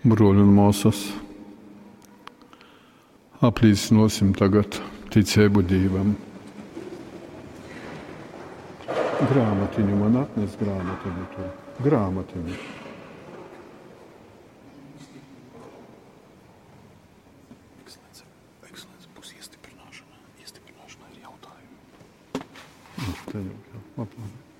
Broļi un māsas, aplīsinosim tagad ticību Dīvam. Grāmatiņu man atnes grāmatiņu tur. Grāmatiņu. Ekscelence, būs iestiprināšana. Iestiprināšana ir jautājumi. Te jau, aplāni.